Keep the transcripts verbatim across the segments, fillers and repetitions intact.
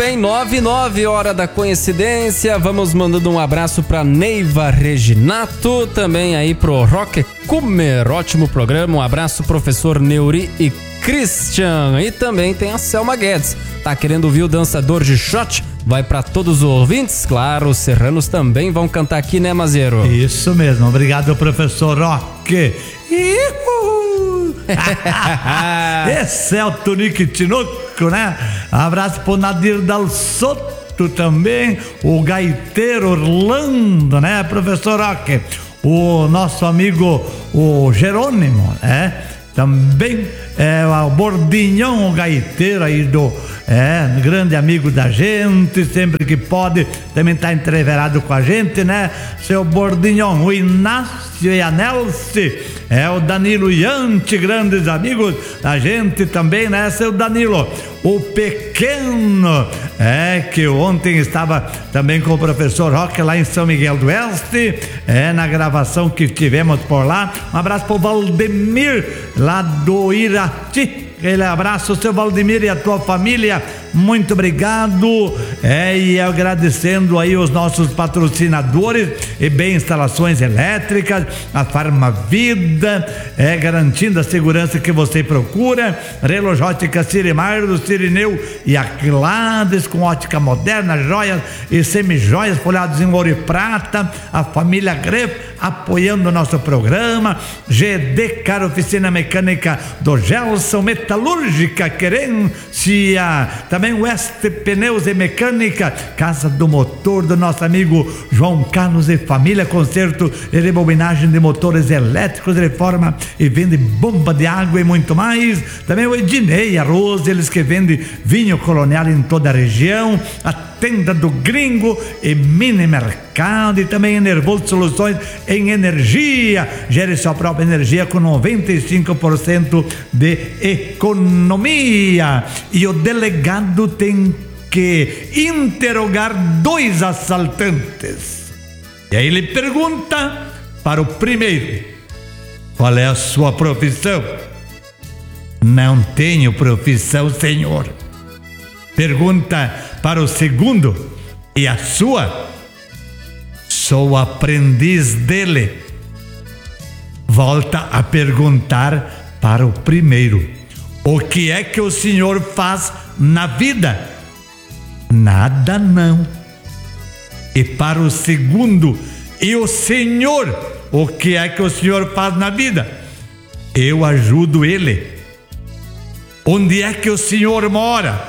bem, nove e nove, hora da coincidência. Vamos mandando um abraço pra Neiva Reginato, também aí pro Roque Kumer, ótimo programa. Um abraço, professor Neuri e Christian. E também tem a Selma Guedes. Tá querendo ouvir o Dançador de Shot? Vai pra todos os ouvintes. Claro, os serranos também vão cantar aqui, né, Mazeiro? Isso mesmo. Obrigado, professor Roque. Ihu! Esse é o Tonique Tinoco, né? Abraço pro Nadir Dal Soto também. O gaiteiro Orlando, né, professor Roque? O nosso amigo, o Jerônimo, é? Também é o Bordinhão, o gaiteiro aí do é, grande amigo da gente, sempre que pode, também tá entreverado com a gente, né? Seu Bordinhão, o Inácio e a Nelce, é o Danilo Yante, grandes amigos da gente também, né? Seu Danilo, o pequeno, é, que ontem estava também com o professor Roque lá em São Miguel do Oeste, é, na gravação que tivemos por lá. Um abraço pro Valdemir, lá do Irati. Aquele abraço, seu Valdemir e a tua família, muito obrigado, é, e agradecendo aí os nossos patrocinadores e bem instalações elétricas, a Farmavida, é, garantindo a segurança que você procura, Relógio Ótica Cirimar, do Cirineu e a Clades, com ótica moderna, joias e semijoias folhados em ouro e prata, a família Gref apoiando o nosso programa, G D Car, oficina mecânica do Gelson, Metalúrgica Querência, também West Pneus e Mecânica, Casa do Motor do nosso amigo João Carlos e família, conserto e rebobinagem de motores elétricos, reforma e vende bomba de água e muito mais. Também o Ednei Arroz, eles que vendem vinho colonial em toda a região, a Tenda do Gringo e Mini Mercado, e também Enervolt Soluções em Energia. Gere sua própria energia com noventa e cinco por cento de economia. E o delegado tem que interrogar dois assaltantes. E aí ele pergunta para o primeiro: qual é a sua profissão? Não tenho profissão, senhor. Pergunta para o segundo: e a sua? Sou aprendiz dele. Volta a perguntar para o primeiro: o que é que o senhor faz na vida? Nada, não. E para o segundo: e o senhor? O que é que o senhor faz na vida? Eu ajudo ele. Onde é que o senhor mora?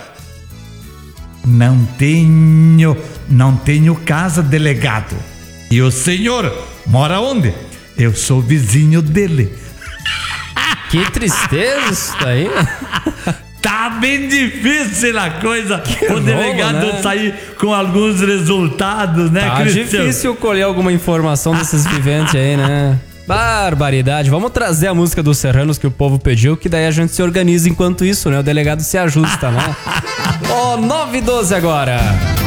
Não tenho, não tenho casa, delegado. E o senhor mora onde? Eu sou vizinho dele. Que tristeza isso daí. Tá bem difícil a coisa. Que o delegado bom, né? sair com alguns resultados, né, tá Cristian? Difícil colher alguma informação desses viventes aí, né? Barbaridade. Vamos trazer a música dos Serranos que o povo pediu, que daí a gente se organiza enquanto isso, né? O delegado se ajusta, né? Ó, oh, nove e doze agora.